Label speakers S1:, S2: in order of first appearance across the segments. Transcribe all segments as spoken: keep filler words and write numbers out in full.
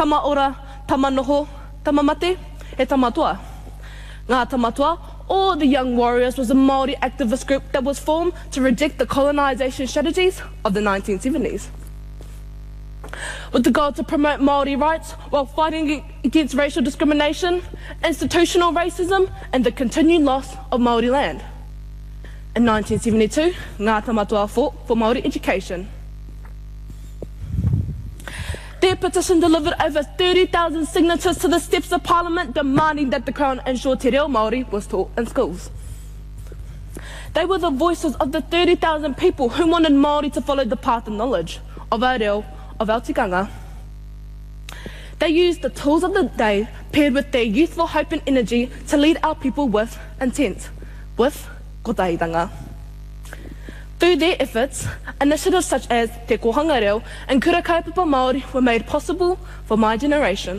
S1: tama ora, tama noho, tama mate, e tamatua. Ngā tamatua, or the Young Warriors, was a Māori activist group that was formed to reject the colonisation strategies of the nineteen seventies. With the goal to promote Māori rights while fighting against racial discrimination, institutional racism and the continued loss of Māori land. In nineteen seventy-two, Ngā Tamatua fought for Māori education. Their petition delivered over thirty thousand signatures to the steps of Parliament demanding that the Crown ensure te reo Māori was taught in schools. They were the voices of the thirty thousand people who wanted Māori to follow the path of knowledge, of our reo, of our tikanga. They used the tools of the day paired with their youthful hope and energy to lead our people with intent, with kotahitanga. Through their efforts, initiatives such as Te Kohanga Reo and Kura Kaupapa Māori were made possible for my generation.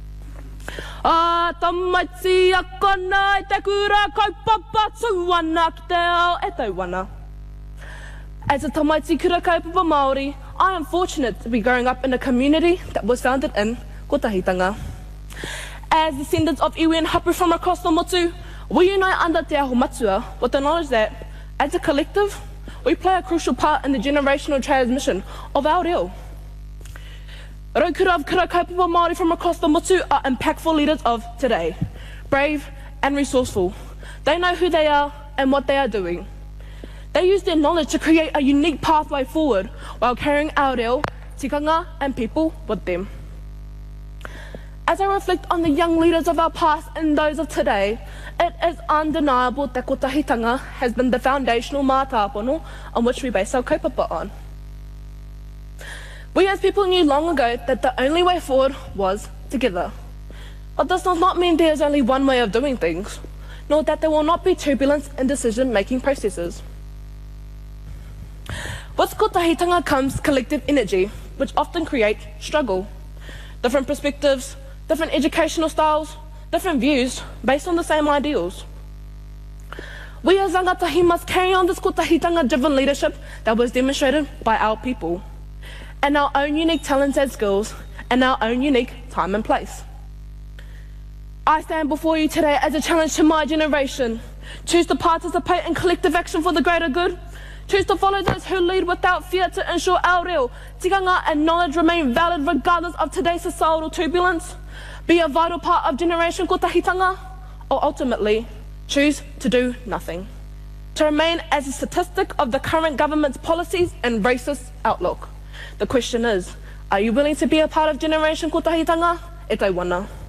S1: A tamaiti a kona e te kura kaupapa tuana ki te ao e tauana. As a tamaiti kura kaupapa Māori, I am fortunate to be growing up in a community that was founded in kotahitanga. As descendants of iwi and hapu from across the motu, we unite under te aho matua with the knowledge that, as a collective, we play a crucial part in the generational transmission of our reo. Raukura of Kura Kaupapa Māori from across the motu are impactful leaders of today, brave and resourceful. They know who they are and what they are doing. They use their knowledge to create a unique pathway forward while carrying our reo, tikanga and people with them. As I reflect on the young leaders of our past and those of today, it is undeniable that kotahitanga has been the foundational mātāpono on which we base our kaupapa on. We as people knew long ago that the only way forward was together. But this does not mean there is only one way of doing things, nor that there will not be turbulence in decision-making processes. With kotahitanga comes collective energy, which often creates struggle. Different perspectives, different educational styles, different views based on the same ideals. We as rangatahi must carry on this kotahitanga-driven leadership that was demonstrated by our people, and our own unique talents and skills, and our own unique time and place. I stand before you today as a challenge to my generation. Choose to participate in collective action for the greater good. Choose to follow those who lead without fear to ensure our reo, tikanga and knowledge remain valid regardless of today's societal turbulence. Be a vital part of Generation Kotahitanga, or ultimately, choose to do nothing. To remain as a statistic of the current government's policies and racist outlook. The question is, are you willing to be a part of Generation Kotahitanga? E tauana.